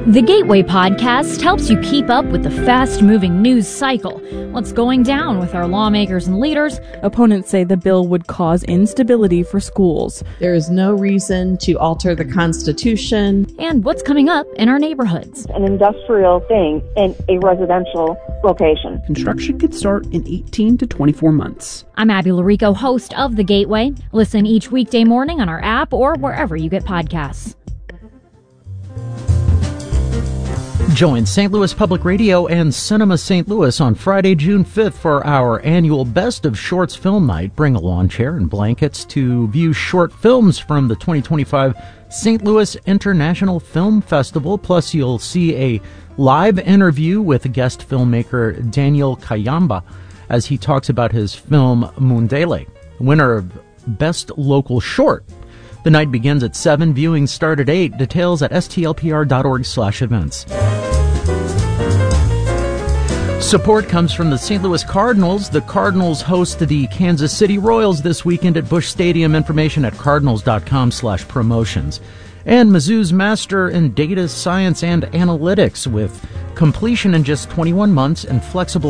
The Gateway Podcast helps you keep up with the fast-moving news cycle. What's going down with our lawmakers and leaders? Opponents say the bill would cause instability for schools. There is no reason to alter the Constitution. And what's coming up in our neighborhoods. An industrial thing in a residential location. Construction could start in 18 to 24 months. I'm Abby Larico, host of The Gateway. Listen each weekday morning on our app or wherever you get podcasts. Join St. Louis Public Radio and Cinema St. Louis on Friday, June 5th for our annual Best of Shorts film night. Bring a lawn chair and blankets to view short films from the 2025 St. Louis International Film Festival. Plus, you'll see a live interview with guest filmmaker Daniel Kayamba as he talks about his film Mundele, winner of Best Local Short. The night begins at 7. Viewings start at 8. Details at stlpr.org/events. Support comes from the St. Louis Cardinals. The Cardinals host the Kansas City Royals this weekend at Busch Stadium. Information at cardinals.com/promotions. And Mizzou's master in data science and analytics with completion in just 21 months and flexible